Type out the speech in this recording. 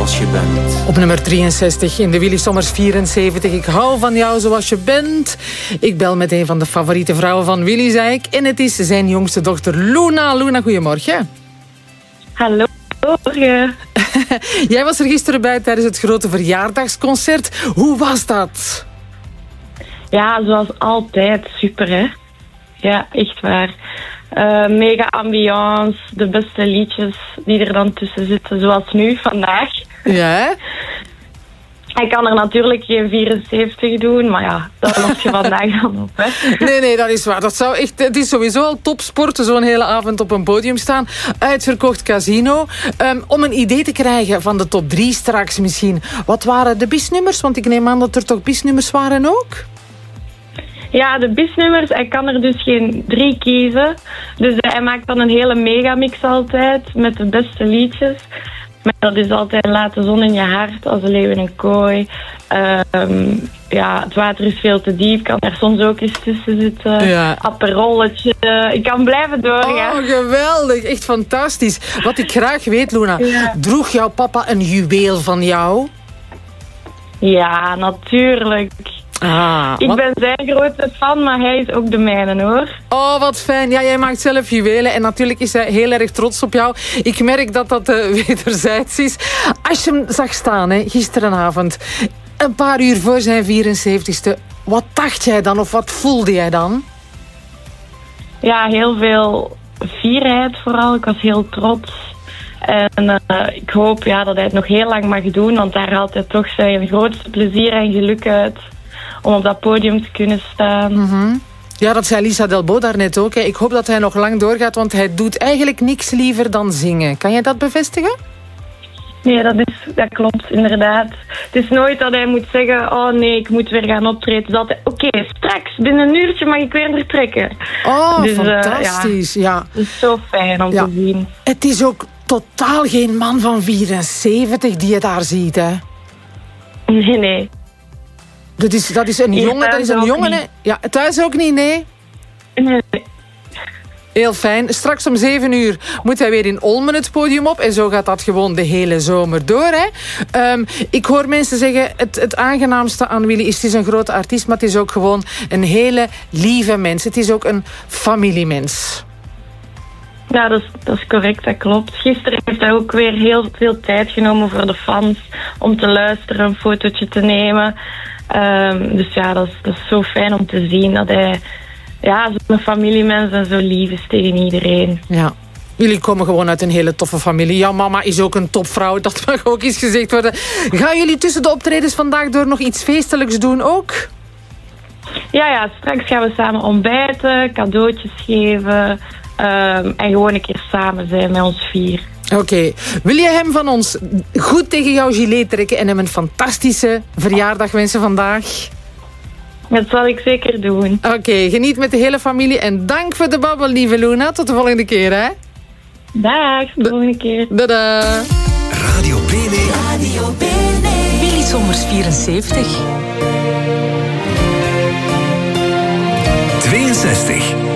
zoals je bent. Op nummer 63 in de Willy Sommers 74. Ik hou van jou zoals je bent. Ik bel met een van de favoriete vrouwen van Willy, zei ik. En het is zijn jongste dochter Luna. Luna, goedemorgen. Hallo. Jij was er gisteren bij tijdens het grote verjaardagsconcert. Hoe was dat? Ja, zoals altijd. Super, hè? Ja, echt waar. Mega ambiance. De beste liedjes die er dan tussen zitten, zoals nu, vandaag. Ja? Ik kan er natuurlijk geen 74 doen, maar ja, dat los je vandaag dan op, hè. Nee, dat is waar. Het is sowieso al topsporten, zo'n hele avond op een podium staan. Uitverkocht casino. Om een idee te krijgen van de top 3 straks misschien. Wat waren de bisnummers? Want ik neem aan dat er toch bisnummers waren ook? Ja, de bisnummers, hij kan er dus geen 3 kiezen. Dus hij maakt dan een hele megamix altijd met de beste liedjes. Maar dat is altijd Laat de zon in je hart, Als de leeuw in een kooi. Het water is veel te diep, kan er soms ook eens tussen zitten. Ja. Aperolletje, ik kan blijven doorgaan. Oh, geweldig. Echt fantastisch. Wat ik graag weet, Luna, droeg jouw papa een juweel van jou? Ja, natuurlijk. Ik ben zijn grote fan, maar hij is ook de mijne, hoor. Oh, wat fijn. Ja, jij maakt zelf juwelen en natuurlijk is hij heel erg trots op jou. Ik merk dat dat wederzijds is. Als je hem zag staan, hè, gisterenavond, een paar uur voor zijn 74ste, wat dacht jij dan of wat voelde jij dan? Ja, heel veel fierheid vooral. Ik was heel trots. En ik hoop dat hij het nog heel lang mag doen, want daar haalt hij toch zijn grootste plezier en geluk uit om op dat podium te kunnen staan. Mm-hmm. Ja, dat zei Lisa Delbo daarnet ook. Hè. Ik hoop dat hij nog lang doorgaat, want hij doet eigenlijk niks liever dan zingen. Kan jij dat bevestigen? Nee, dat klopt, inderdaad. Het is nooit dat hij moet zeggen, oh nee, ik moet weer gaan optreden. Het is altijd, oké, straks, binnen een uurtje mag ik weer vertrekken. Oh, dus, fantastisch. Ja. Het is zo fijn om te zien. Het is ook totaal geen man van 74 die je daar ziet, hè? Nee. Dat is een jongen, dat is een jongen, hè? Ja, thuis ook niet, nee? Nee. Heel fijn. Straks om 7 uur moet hij weer in Olmen het podium op. En zo gaat dat gewoon de hele zomer door. Hè. Ik hoor mensen zeggen, het aangenaamste aan Willy is, het is een grote artiest, maar het is ook gewoon een hele lieve mens. Het is ook een familiemens. Ja, dat is correct, dat klopt. Gisteren heeft hij ook weer heel veel tijd genomen voor de fans om te luisteren, een fotootje te nemen. Dus ja, dat is zo fijn om te zien dat hij zo'n familiemens en zo lief is tegen iedereen. Ja. Jullie komen gewoon uit een hele toffe familie. Jouw mama is ook een topvrouw, dat mag ook eens gezegd worden. Gaan jullie tussen de optredens vandaag door nog iets feestelijks doen ook? Ja, straks gaan we samen ontbijten, cadeautjes geven en gewoon een keer samen zijn met ons 4. Oké. Wil je hem van ons goed tegen jouw gilet trekken en hem een fantastische verjaardag wensen vandaag? Dat zal ik zeker doen. Oké, geniet met de hele familie en dank voor de babbel, lieve Luna. Tot de volgende keer, hè? Dag, tot de volgende keer. Dada. Radio Bene. Radio Bene. Willy Sommers 74. 62.